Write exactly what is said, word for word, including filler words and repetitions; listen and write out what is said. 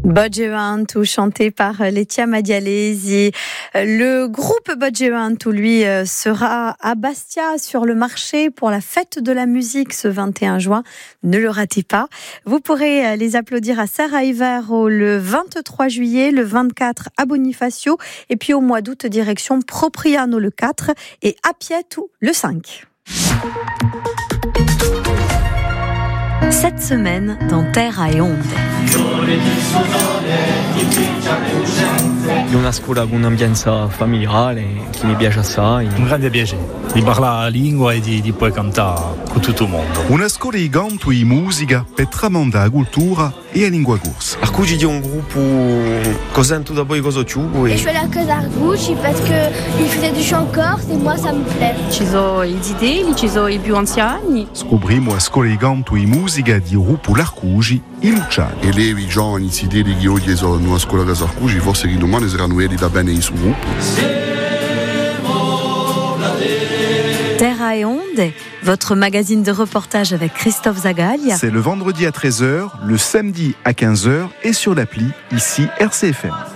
Budgevantu, chanté par Letia Madialesi. Le groupe Budgevantu, lui, sera à Bastia sur le marché pour la fête de la musique ce vingt et un juin. Ne le ratez pas. Vous pourrez les applaudir à Sarajevo le vingt-trois juillet, le vingt-quatre à Bonifacio et puis au mois d'août, direction Propriano le quatre et Apietu le cinq. Cette semaine dans Terra e Onde. È una scuola con un'ambienza familiare che mi piace assai. Un grande piacere di parlare la lingua e di, di poi cantare con tutto il mondo. Una scuola di canto e musica per tramandare la cultura e la lingua corsa. Arcugi di un gruppo che sento da poi cosa ciugo. E... Je fais la cosa Arcugi parce que il faisait du chant corse et moi ça me plaît. Ci sono i zitelli, ci sono i più anziani. Scopriamo la scuola di canto e musica di gruppo l'Arcugi e Luciani. E levi giovani zitelli che oggi sono in una scuola casa Arcugi, forse che domani saranno elli da bene in suo gruppo. Terra e Onde, votre magazine de reportage avec Christophe Zagaglia. C'est le vendredi à treize heures, le samedi à quinze heures et sur l'appli, ici R C F M.